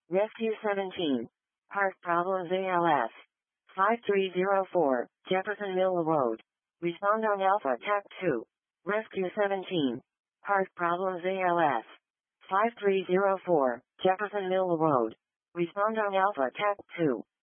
Rescue 17. Heart problems ALS. 5304, Jefferson Mill Road. Respond on Alpha TAC 2. Rescue 17. Heart problems ALS. 5304, Jefferson Mill Road. Respond on Alpha TAC 2.